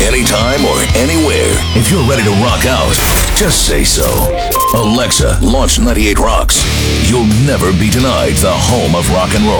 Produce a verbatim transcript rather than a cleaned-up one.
anytime or anywhere. If you're ready to rock out, just say so. Alexa, launch ninety-eight Rocks. You'll never be denied the home of rock and roll.